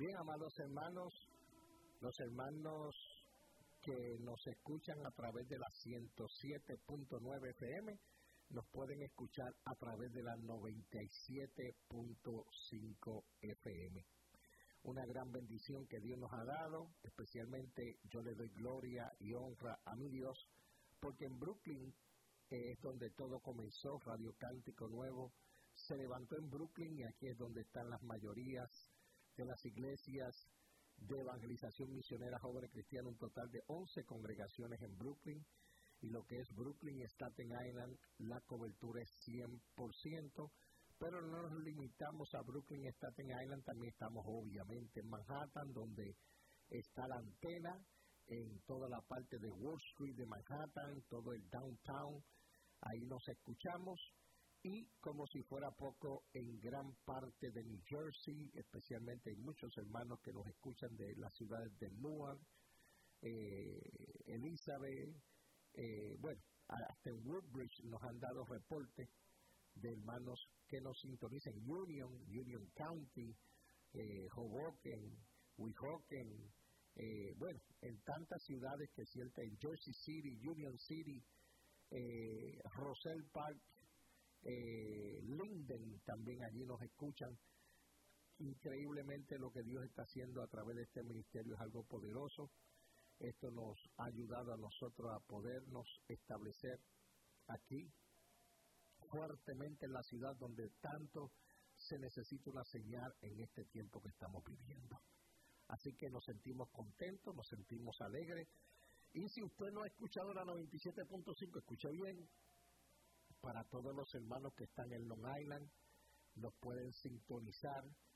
Bien, amados hermanos, los hermanos que nos escuchan a través de la 107.9 FM, nos pueden escuchar a través de la 97.5 FM. Una gran bendición que Dios nos ha dado, especialmente yo le doy gloria y honra a mi Dios, porque en Brooklyn es donde todo comenzó. Radio Cántico Nuevo se levantó en Brooklyn y aquí es donde están las mayorías de las iglesias de evangelización misionera joven cristiana, un total de 11 congregaciones en Brooklyn, y lo que es Brooklyn y Staten Island, la cobertura es 100%, pero no nos limitamos a Brooklyn y Staten Island, también estamos obviamente en Manhattan, donde está la antena, en toda la parte de Wall Street de Manhattan, todo el downtown, ahí nos escuchamos, y como si fuera poco, en gran parte de New Jersey, especialmente hay muchos hermanos que nos escuchan de las ciudades de Newark, Elizabeth, hasta en Woodbridge nos han dado reportes de hermanos que nos sintonizan, Union County, Hoboken, Weehawken, en tantas ciudades que sienten, en Jersey City, Union City, Roselle Park, Linden, también allí nos escuchan. Increíblemente lo que Dios está haciendo a través de este ministerio es algo poderoso. Esto nos ha ayudado a nosotros a podernos establecer aquí fuertemente en la ciudad donde tanto se necesita una señal en este tiempo que estamos viviendo. Así que nos sentimos contentos, nos sentimos alegres. Y si usted no ha escuchado la 97.5, escuche bien. Para todos los hermanos que están en Long Island, nos pueden sintonizar